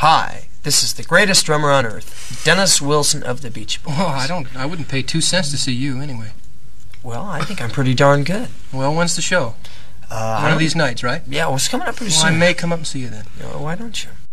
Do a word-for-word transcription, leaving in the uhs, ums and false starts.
Hi, this is the greatest drummer on earth, Dennis Wilson of the Beach Boys. Oh, I don't. I wouldn't pay two cents to see you anyway. Well, I think I'm pretty darn good. Well, when's the show? Uh, One of these nights, right? Yeah, well, it's coming up pretty Well, soon. I may come up and see you then. Uh, why don't you?